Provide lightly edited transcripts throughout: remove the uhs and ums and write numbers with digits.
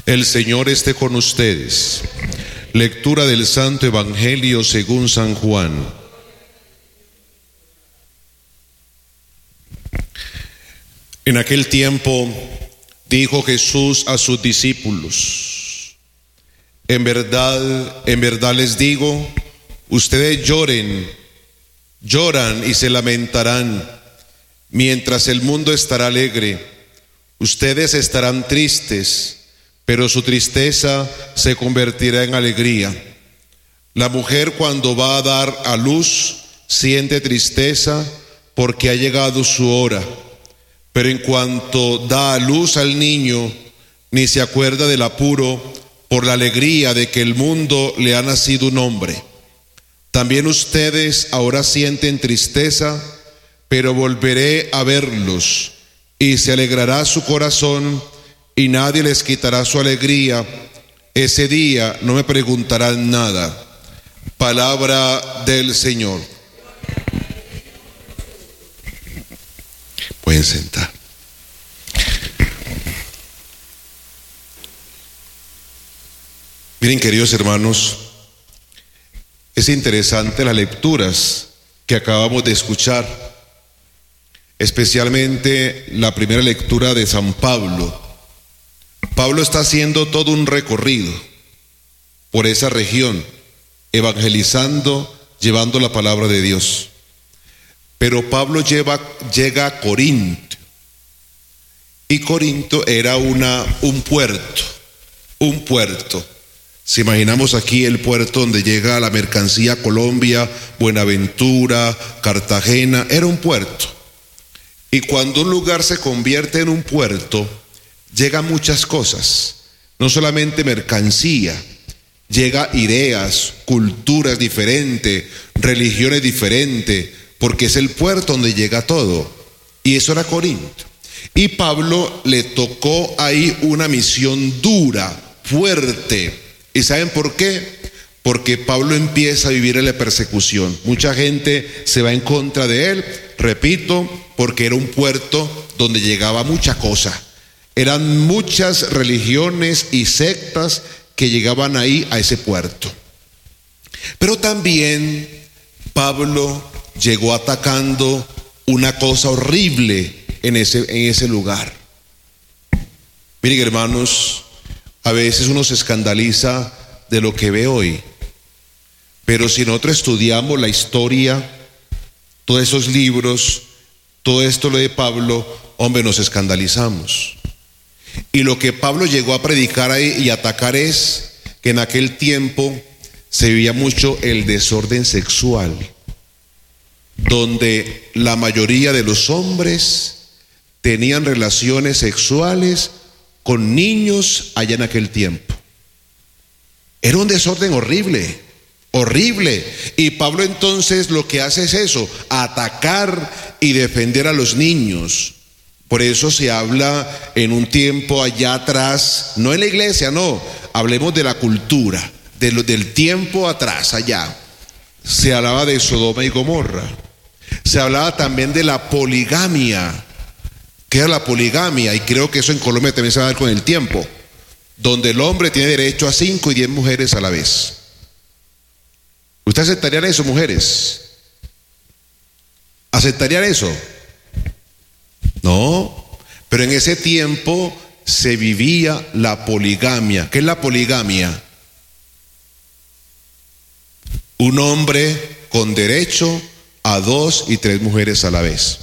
El Señor esté con ustedes. Lectura del Santo Evangelio según San Juan. En aquel tiempo dijo Jesús a sus discípulos: en verdad les digo, ustedes lloran y se lamentarán, mientras el mundo estará alegre. Ustedes estarán tristes, pero su tristeza se convertirá en alegría. La mujer, cuando va a dar a luz, siente tristeza porque ha llegado su hora, pero en cuanto da a luz al niño, ni se acuerda del apuro por la alegría de que el mundo le ha nacido un hombre. También ustedes ahora sienten tristeza, pero volveré a verlos y se alegrará su corazón y nadie les quitará su alegría. Ese día no me preguntarán nada. Palabra del Señor. Pueden sentar. Miren, queridos hermanos, es interesante las lecturas que acabamos de escuchar, especialmente la primera lectura de San Pablo. Pablo está haciendo todo un recorrido por esa región, evangelizando, llevando la palabra de Dios. Pero Pablo llega a Corinto, y Corinto era un puerto. Si imaginamos aquí el puerto donde llega la mercancía a Colombia, Buenaventura, Cartagena, era un puerto. Y cuando un lugar se convierte en un puerto, llegan muchas cosas, no solamente mercancía, llega ideas, culturas diferentes, religiones diferentes, porque es el puerto donde llega todo. Y eso era Corinto. Y Pablo le tocó ahí una misión dura, fuerte. ¿Y saben por qué? Porque Pablo empieza a vivir en la persecución. Mucha gente se va en contra de él, repito, porque era un puerto donde llegaba mucha cosa. Eran muchas religiones y sectas que llegaban ahí a ese puerto. Pero también Pablo llegó atacando una cosa horrible en ese lugar. Miren, hermanos, a veces uno se escandaliza de lo que ve hoy, pero si nosotros estudiamos la historia, todos esos libros, todo esto lo de Pablo, hombre, nos escandalizamos. Y lo que Pablo llegó a predicar ahí y atacar es que en aquel tiempo se vivía mucho el desorden sexual, donde la mayoría de los hombres tenían relaciones sexuales con niños allá en aquel tiempo. Era un desorden horrible. Y Pablo entonces lo que hace es eso, atacar y defender a los niños. Por eso se habla en un tiempo allá atrás, no en la iglesia, no, hablemos de la cultura, del tiempo atrás, allá. Se hablaba de Sodoma y Gomorra. Se hablaba también de la poligamia. ¿Qué era la poligamia? Y creo que eso en Colombia también se va a dar con el tiempo, donde el hombre tiene derecho a 5 y 10 mujeres a la vez. ¿Ustedes aceptarían eso, mujeres? ¿Aceptarían eso? No, pero en ese tiempo se vivía la poligamia. ¿Qué es la poligamia? Un hombre con derecho a 2 y 3 mujeres a la vez.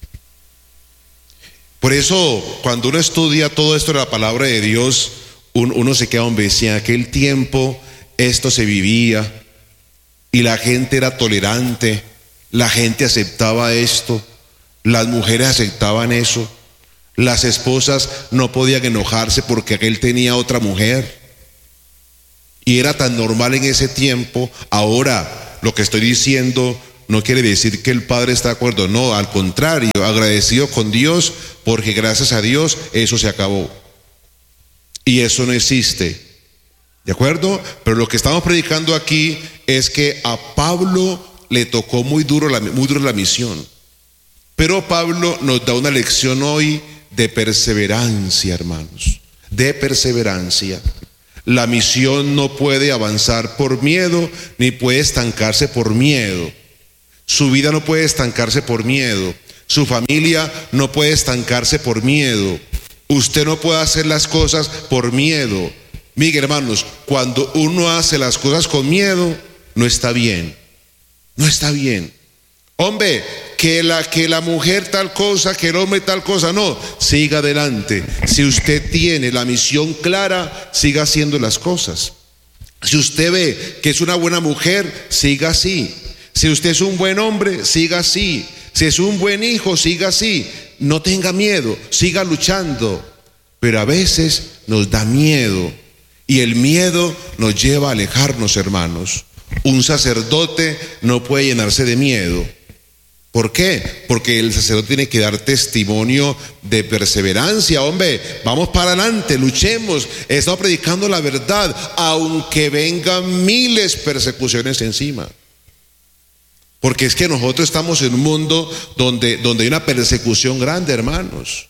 Por eso, cuando uno estudia todo esto de la palabra de Dios, uno se queda, hombre, si en aquel tiempo esto se vivía y la gente era tolerante, la gente aceptaba esto, las mujeres aceptaban eso, las esposas no podían enojarse porque aquel tenía otra mujer, y era tan normal en ese tiempo. Ahora, lo que estoy diciendo no quiere decir que el padre está de acuerdo, no, al contrario, agradecido con Dios, porque gracias a Dios eso se acabó. Y eso no existe, ¿de acuerdo? Pero lo que estamos predicando aquí es que a Pablo le tocó muy duro la misión. Pero Pablo nos da una lección hoy de perseverancia, hermanos, de perseverancia. La misión no puede avanzar por miedo, ni puede estancarse por miedo. Su vida no puede estancarse por miedo. Su familia no puede estancarse por miedo. Usted no puede hacer las cosas por miedo. Miren, hermanos, cuando uno hace las cosas con miedo, no está bien. No está bien. Hombre, que la mujer tal cosa, que el hombre tal cosa, no, siga adelante. Si usted tiene la misión clara, siga haciendo las cosas. Si usted ve que es una buena mujer, siga así. Si usted es un buen hombre, siga así. Si es un buen hijo, siga así. No tenga miedo, siga luchando. Pero a veces nos da miedo, y el miedo nos lleva a alejarnos, hermanos. Un sacerdote no puede llenarse de miedo. ¿Por qué? Porque el sacerdote tiene que dar testimonio de perseverancia. Hombre, vamos para adelante, luchemos. Estamos predicando la verdad, aunque vengan miles de persecuciones encima. Porque es que nosotros estamos en un mundo donde hay una persecución grande, hermanos.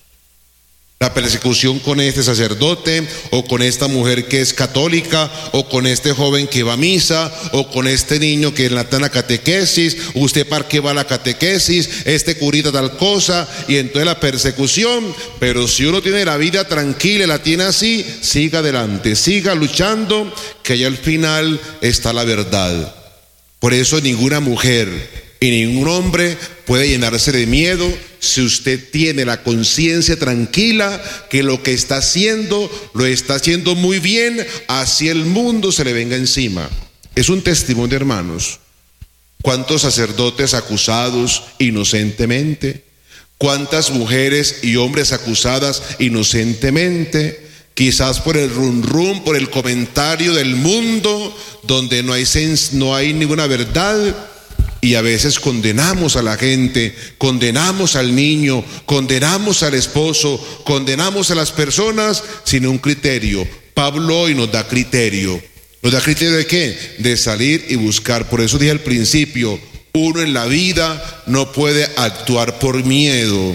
La persecución con este sacerdote, o con esta mujer que es católica, o con este joven que va a misa, o con este niño que está en la catequesis. Usted para qué va a la catequesis, este curita tal cosa, y entonces la persecución. Pero si uno tiene la vida tranquila y la tiene así, siga adelante, siga luchando, que allá al final está la verdad. Por eso ninguna mujer y ningún hombre puede llenarse de miedo si usted tiene la conciencia tranquila que lo que está haciendo, lo está haciendo muy bien, así el mundo se le venga encima. Es un testimonio, hermanos. ¿Cuántos sacerdotes acusados inocentemente? ¿Cuántas mujeres y hombres acusadas inocentemente? Quizás por el rum por el comentario del mundo, donde no hay ninguna verdad. Y a veces condenamos a la gente, condenamos al niño, condenamos al esposo, condenamos a las personas sin un criterio. Pablo hoy nos da criterio. ¿Nos da criterio de qué? De salir y buscar. Por eso dije al principio, uno en la vida no puede actuar por miedo.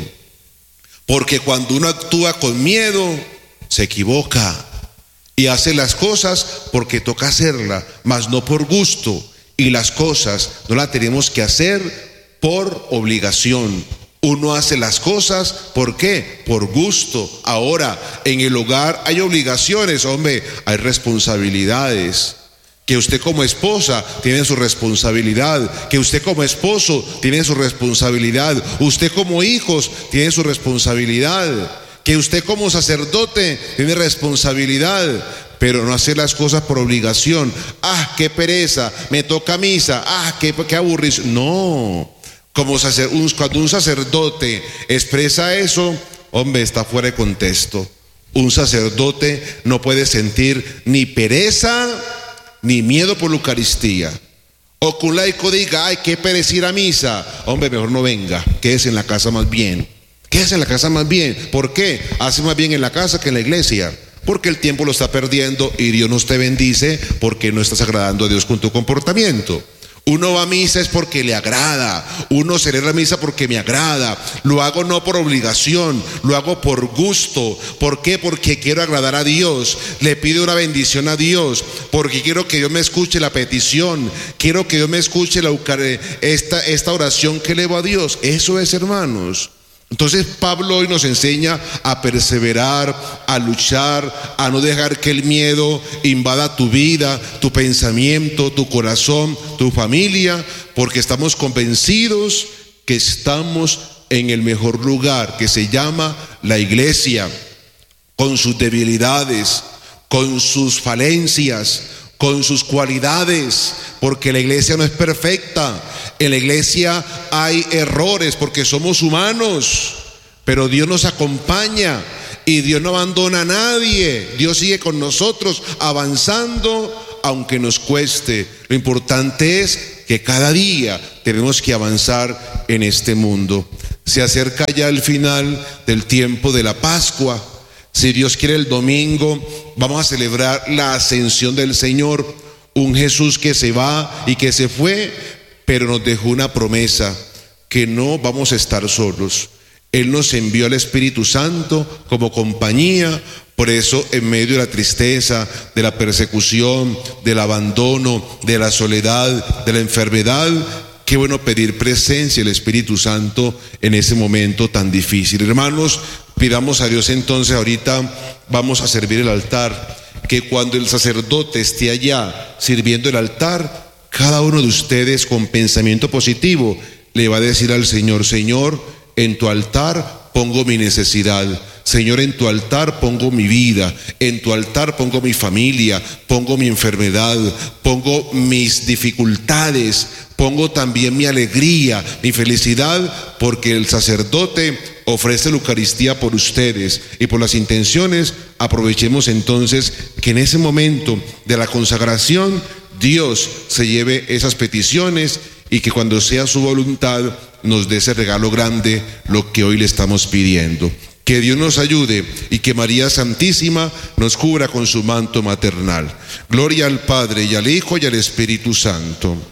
Porque cuando uno actúa con miedo, se equivoca. Y hace las cosas porque toca hacerlas, mas no por gusto. Y las cosas no las tenemos que hacer por obligación. Uno hace las cosas, ¿por qué? Por gusto. Ahora, en el hogar hay obligaciones, hombre, hay responsabilidades. Que usted como esposa tiene su responsabilidad, que usted como esposo tiene su responsabilidad, usted como hijos tiene su responsabilidad, que usted como sacerdote tiene responsabilidad. Pero no hacer las cosas por obligación. Ah, qué pereza, me toca misa. Ah, qué aburrición. No, cuando un sacerdote expresa eso, hombre, está fuera de contexto. Un sacerdote no puede sentir ni pereza ni miedo por la Eucaristía. O que un laico diga, ay, qué pereza ir a misa. Hombre, mejor no venga, quédese en la casa más bien. Quédese en la casa más bien. ¿Por qué? Hace más bien en la casa que en la iglesia. Porque el tiempo lo está perdiendo y Dios nos te bendice porque no estás agradando a Dios con tu comportamiento. Uno va a misa es porque le agrada, uno celebra misa porque me agrada, lo hago no por obligación, lo hago por gusto. ¿Por qué? Porque quiero agradar a Dios, le pido una bendición a Dios, porque quiero que Dios me escuche la petición, quiero que Dios me escuche esta oración que elevo a Dios. Eso es, hermanos. Entonces Pablo hoy nos enseña a perseverar, a luchar, a no dejar que el miedo invada tu vida, tu pensamiento, tu corazón, tu familia, porque estamos convencidos que estamos en el mejor lugar, que se llama la iglesia, con sus debilidades, con sus falencias, con sus cualidades, porque la iglesia no es perfecta. En la iglesia hay errores porque somos humanos, pero Dios nos acompaña y Dios no abandona a nadie. Dios sigue con nosotros avanzando aunque nos cueste. Lo importante es que cada día tenemos que avanzar en este mundo. Se acerca ya el final del tiempo de la Pascua. Si Dios quiere, el domingo vamos a celebrar la ascensión del Señor, un Jesús que se va y que se fue, pero nos dejó una promesa, que no vamos a estar solos. Él nos envió al Espíritu Santo como compañía Por eso, en medio de la tristeza, de la persecución, del abandono, de la soledad, de la enfermedad, qué bueno pedir presencia del Espíritu Santo en ese momento tan difícil. Hermanos, pidamos a Dios entonces, ahorita vamos a servir el altar, que cuando el sacerdote esté allá sirviendo el altar, cada uno de ustedes con pensamiento positivo le va a decir al Señor: Señor, en tu altar pongo mi necesidad. Señor, en tu altar pongo mi vida, en tu altar pongo mi familia, pongo mi enfermedad, pongo mis dificultades, pongo también mi alegría, mi felicidad, porque el sacerdote ofrece la Eucaristía por ustedes y por las intenciones. Aprovechemos entonces que en ese momento de la consagración Dios se lleve esas peticiones y que cuando sea su voluntad nos dé ese regalo grande, lo que hoy le estamos pidiendo. Que Dios nos ayude y que María Santísima nos cubra con su manto maternal. Gloria al Padre y al Hijo y al Espíritu Santo.